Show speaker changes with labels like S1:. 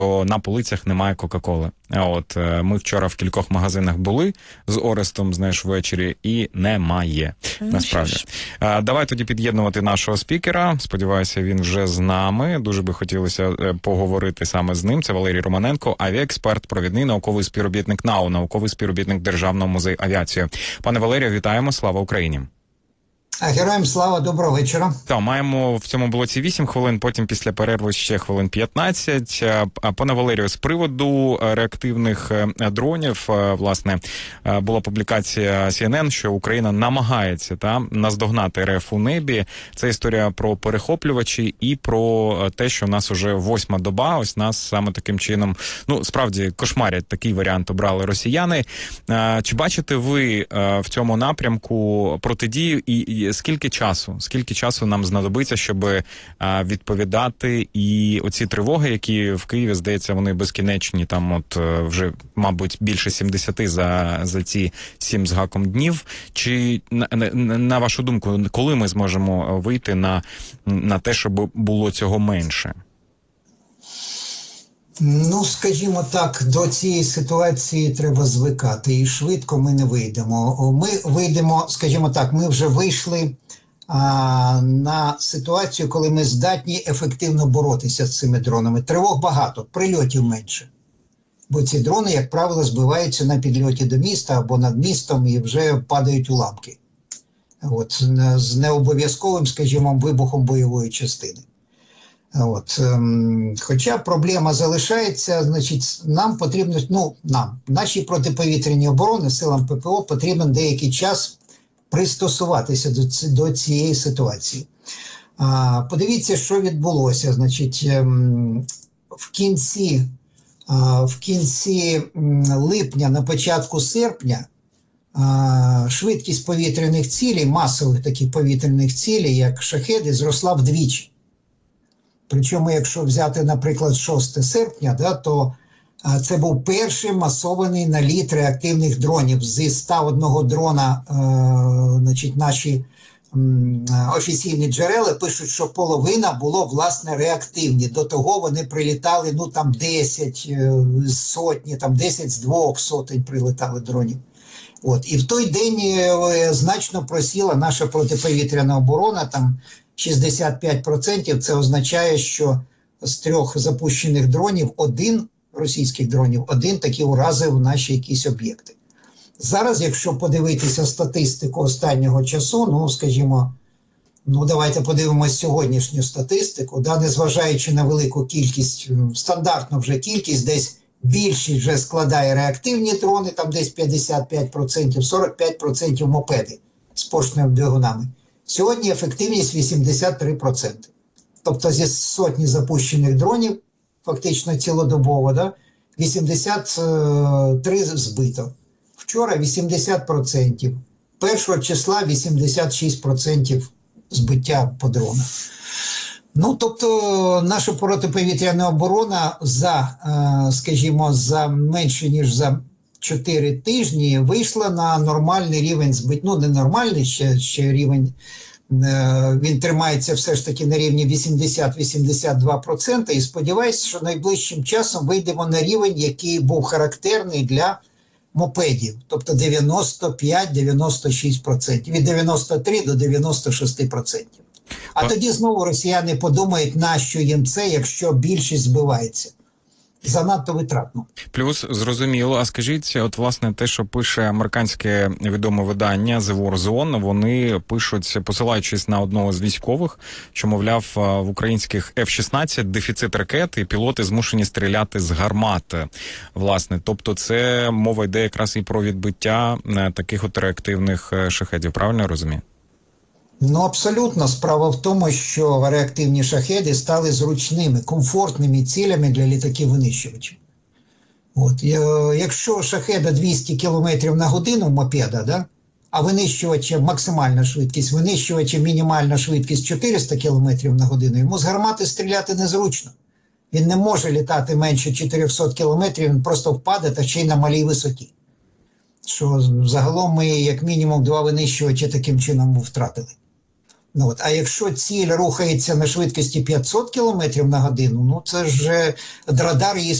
S1: на полицях немає Кока-Коли. От ми вчора в кількох магазинах були з Орестом, знаєш, ввечері, і немає. Насправді. Давай тоді під'єднувати нашого спікера. Сподіваюся, він вже з нами. Дуже би хотілося поговорити саме з ним. Це Валерій Романенко, авіаексперт, провідний науковий співробітник НАУ, науковий співробітник Державного музею авіації. Пане Валерію, вітаємо. Слава Україні.
S2: Героям слава, доброго вечора.
S1: Так, маємо в цьому блоці 8 хвилин, потім після перерви ще хвилин 15. Пане Валерію, з приводу реактивних дронів, власне, була публікація CNN, що Україна намагається наздогнати РФ у небі. Це історія про перехоплювачі і про те, що у нас уже 8-ма доба, ось нас саме таким чином, справді, кошмарять, такий варіант обрали росіяни. Чи бачите ви в цьому напрямку протидію і скільки часу нам знадобиться, щоб відповідати, і оці тривоги, які в Києві, здається, вони безкінечні, там от вже, мабуть, більше 70 за ці 7 з гаком днів. Чи, на вашу думку, коли ми зможемо вийти на те, щоб було цього менше?
S2: Скажімо так, до цієї ситуації треба звикати, і швидко ми не вийдемо. Ми вийдемо, скажімо так, ми вже вийшли на ситуацію, коли ми здатні ефективно боротися з цими дронами. Тривог багато, прильотів менше. Бо ці дрони, як правило, збиваються на підльоті до міста або над містом і вже падають уламки. З необов'язковим, скажімо, вибухом бойової частини. Хоча проблема залишається, значить, нам потрібно, нашій протиповітряній оборони, силам ППО, потрібен деякий час пристосуватися до цієї ситуації. Подивіться, що відбулося. Значить, в кінці липня, на початку серпня, швидкість повітряних цілей, масових таких повітряних цілей, як шахеди, зросла вдвічі. Причому, якщо взяти, наприклад, 6 серпня, то це був перший масований наліт реактивних дронів. Зі 101 дрона, наші офіційні джерела пишуть, що половина було, власне, реактивні. До того вони прилітали, 10 сотні, 10 з 2 сотень прилітали дронів. І в той день значно просіла наша протиповітряна оборона, 65%, це означає, що з 3 запущених дронів російських дронів, один таки уразив наші якісь об'єкти. Зараз, якщо подивитися статистику останнього часу, давайте подивимось сьогоднішню статистику, незважаючи на велику кількість, стандартну вже кількість, десь більшість вже складає реактивні дрони, десь 55%, 45% мопеди з поршневими двигунами. Сьогодні ефективність 83%. Тобто зі сотні запущених дронів, фактично цілодобово, 83 збито. Вчора 80%. 1 числа 86% збиття по дрону. Тобто наша протиповітряна оборона за менше ніж за 4 тижні вийшла на нормальний рівень збиття. Не нормальний ще рівень, він тримається все ж таки на рівні 80-82%, і сподіваюся, що найближчим часом вийдемо на рівень, який був характерний для мопедів, тобто 95-96%, від 93 до 96%. А тоді знову росіяни подумають, нащо їм це, якщо більшість збивається. Занадто витратно.
S1: Плюс, зрозуміло, а скажіть, власне, те, що пише американське відоме видання The War Zone, вони пишуть, посилаючись на одного з військових, що, мовляв, в українських F-16 дефіцит ракет, і пілоти змушені стріляти з гармат, власне. Тобто це мова йде якраз і про відбиття таких реактивних шахедів, правильно я розумію?
S2: Абсолютно. Справа в тому, що реактивні шахеди стали зручними, комфортними цілями для літаків-винищувачів. Якщо шахеда 200 км на годину, мопеда, а винищувача максимальна швидкість, винищувача мінімальна швидкість 400 км на годину, йому з гармати стріляти незручно. Він не може літати менше 400 км, він просто впаде, та ще й на малій висоті. Що загалом ми, як мінімум, 2 винищувачі таким чином втратили. Ну, от. А якщо ціль рухається на швидкості 500 км на годину, ну це ж радар її